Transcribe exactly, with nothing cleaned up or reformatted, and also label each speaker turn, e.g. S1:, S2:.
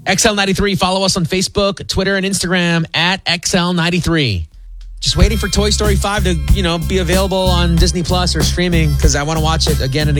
S1: X L ninety-three. Follow us on Facebook, Twitter, and Instagram at X L ninety-three. Just waiting for Toy Story five to, you know, be available on Disney Plus or streaming because I want to watch it again and again.